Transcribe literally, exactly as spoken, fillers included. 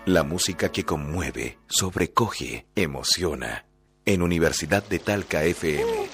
La música que conmueve, sobrecoge, emociona. En Universidad de Talca F M.